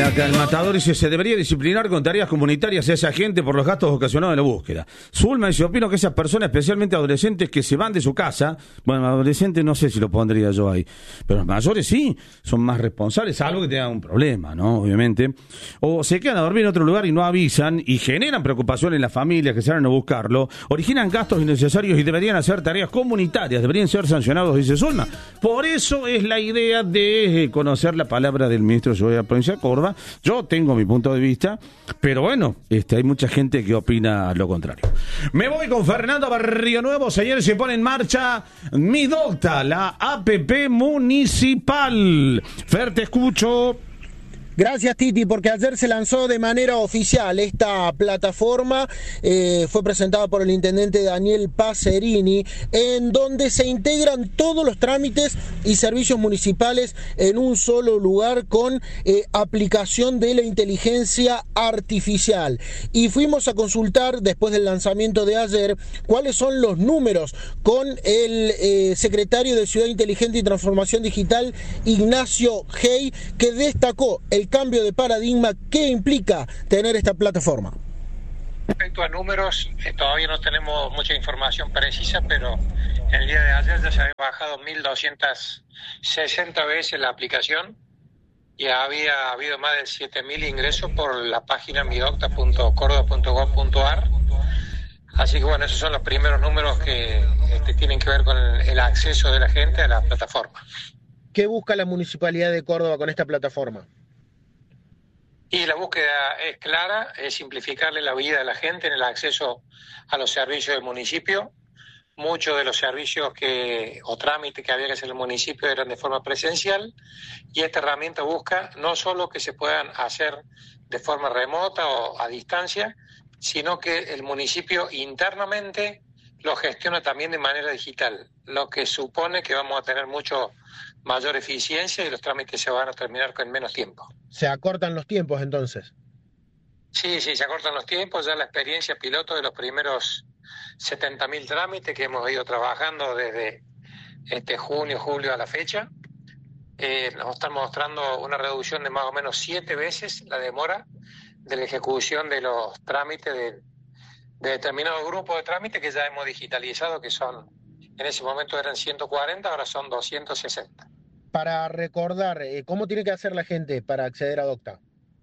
Acá el Matador dice, se debería disciplinar con tareas comunitarias a esa gente por los gastos ocasionados en la búsqueda. Zulma dice, opino que esas personas, especialmente adolescentes que se van de su casa, bueno, adolescentes no sé si lo pondría yo ahí, pero los mayores sí, son más responsables, algo que tengan un problema, ¿no? Obviamente. O se quedan a dormir en otro lugar y no avisan, y generan preocupación en las familias que salen a buscarlo, originan gastos innecesarios y deberían hacer tareas comunitarias, deberían ser sancionados, dice Zulma. Por eso es la idea de conocer la palabra del ministro de Seguridad Provincial Córdoba. Yo tengo mi punto de vista, pero bueno, hay mucha gente que opina lo contrario. Me voy con Fernando Barrio Nuevo. Señores, se pone en marcha Mi Docta, la APP municipal. Fer, te escucho. Gracias, Titi, porque ayer se lanzó de manera oficial esta plataforma, fue presentada por el intendente Daniel Pacerini, en donde se integran todos los trámites y servicios municipales en un solo lugar con aplicación de la inteligencia artificial. Y fuimos a consultar, después del lanzamiento de ayer, cuáles son los números con el secretario de Ciudad Inteligente y Transformación Digital, Ignacio Hey, que destacó el cambio de paradigma que implica tener esta plataforma. Respecto a números, todavía no tenemos mucha información precisa, pero en el día de ayer ya se había bajado 1.260 veces la aplicación y había habido más de 7.000 ingresos por la página midocta.cordoba.gov.ar. Así que bueno, esos son los primeros números que tienen que ver con el acceso de la gente a la plataforma. ¿Qué busca la Municipalidad de Córdoba con esta plataforma? Y la búsqueda es clara, es simplificarle la vida a la gente en el acceso a los servicios del municipio. Muchos de los servicios o trámites que había que hacer en el municipio eran de forma presencial, y esta herramienta busca no solo que se puedan hacer de forma remota o a distancia, sino que el municipio internamente lo gestiona también de manera digital, lo que supone que vamos a tener mucho mayor eficiencia y los trámites se van a terminar con menos tiempo. ¿Se acortan los tiempos entonces? Sí, se acortan los tiempos. Ya la experiencia piloto de los primeros 70.000 trámites que hemos ido trabajando desde junio, julio a la fecha, nos están mostrando una reducción de más o menos 7 veces la demora de la ejecución de los trámites de determinado grupo de trámites que ya hemos digitalizado, que son, en ese momento eran 140, ahora son 260. Para recordar, ¿cómo tiene que hacer la gente para acceder a Docta?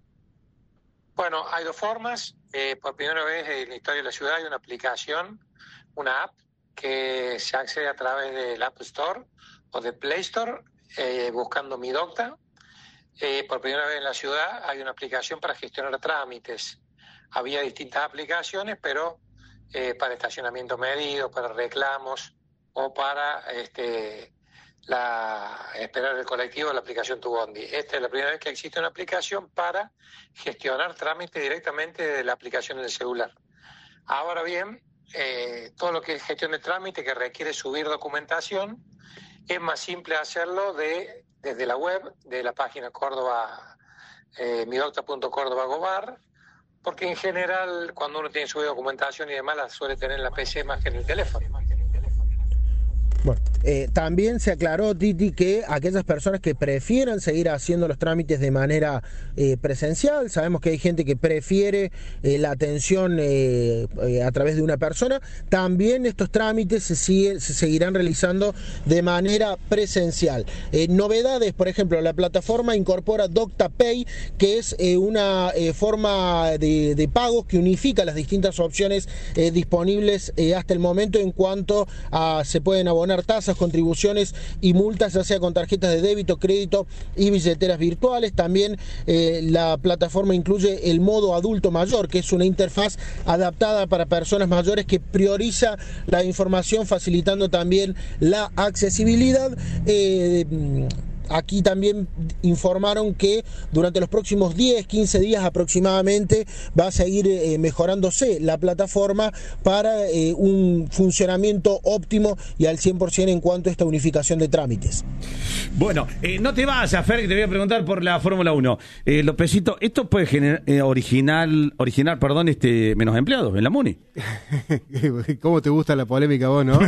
Bueno, hay dos formas. Por primera vez en la historia de la ciudad hay una aplicación, una app, que se accede a través del App Store o de Play Store, buscando Mi Docta. Por primera vez en la ciudad hay una aplicación para gestionar trámites. Había distintas aplicaciones, pero para estacionamiento medido, para reclamos o para esperar el colectivo, la aplicación Tu Bondi. Esta es la primera vez que existe una aplicación para gestionar trámites directamente desde la aplicación del celular. Ahora bien, todo lo que es gestión de trámite que requiere subir documentación, es más simple hacerlo desde la web de la página Córdoba, midocta.cordoba.gov.ar, porque en general cuando uno tiene su documentación y demás la suele tener en la PC más que en el teléfono. Bueno, también se aclaró, Titi, que aquellas personas que prefieran seguir haciendo los trámites de manera presencial, sabemos que hay gente que prefiere la atención a través de una persona, también estos trámites se seguirán realizando de manera presencial. Novedades, por ejemplo, la plataforma incorpora Docta Pay, que es una forma de pagos que unifica las distintas opciones disponibles hasta el momento en cuanto a se pueden abonar tasas, contribuciones y multas, ya sea con tarjetas de débito, crédito y billeteras virtuales. También la plataforma incluye el modo adulto mayor, que es una interfaz adaptada para personas mayores que prioriza la información, facilitando también la accesibilidad. Aquí también informaron que durante los próximos 10-15 días aproximadamente va a seguir mejorándose la plataforma para un funcionamiento óptimo y al 100% en cuanto a esta unificación de trámites. Bueno, no te vayas, Fer, que te voy a preguntar por la Fórmula 1. Lópezito, ¿esto puede originar menos empleados en la MUNI? ¿Cómo te gusta la polémica vos, no?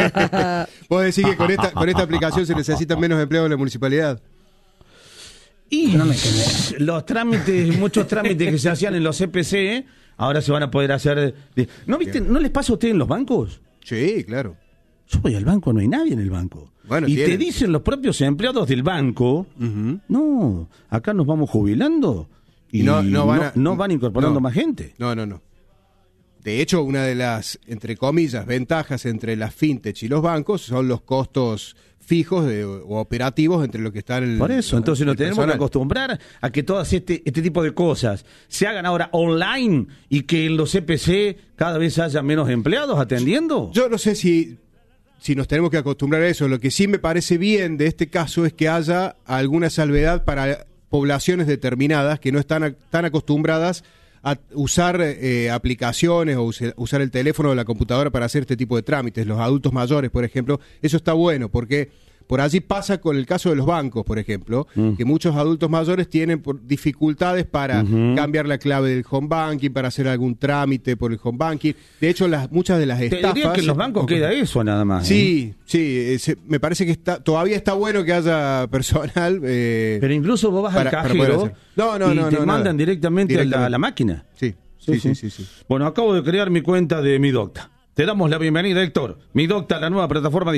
Vos decís que con esta aplicación se necesitan menos empleados en la municipalidad. Y No me quemé. los trámites, muchos trámites que se hacían en los CPC, ahora se van a poder hacer. ¿No viste? ¿No les pasa a ustedes en los bancos? Sí, claro. Yo voy al banco, no hay nadie en el banco. Bueno, y tienen. te dicen los propios empleados del banco, no, acá nos vamos jubilando y no van incorporando más gente. No. De hecho, una de las, entre comillas, ventajas entre las fintech y los bancos son los costos fijos o operativos entre lo que está en el... Por eso, entonces nos tenemos que personal. acostumbrar a que todas este tipo de cosas se hagan ahora online y que en los CPC cada vez haya menos empleados atendiendo. Yo no sé si nos tenemos que acostumbrar a eso. Lo que sí me parece bien de este caso es que haya alguna salvedad para poblaciones determinadas que no están tan acostumbradas a usar aplicaciones o usar el teléfono o la computadora para hacer este tipo de trámites. Los adultos mayores, por ejemplo, eso está bueno porque por allí pasa con el caso de los bancos, por ejemplo, que muchos adultos mayores tienen dificultades para cambiar la clave del home banking, para hacer algún trámite por el home banking. De hecho, muchas de las Te estafas... diría que en los bancos queda eso nada más. Sí, me parece que todavía está bueno que haya personal. Pero incluso vos vas al para poder cajero hacer. No, y te mandan nada. directamente a la máquina. Sí. Bueno, acabo de crear mi cuenta de Mi Docta. Te damos la bienvenida, Héctor. Mi Docta, la nueva plataforma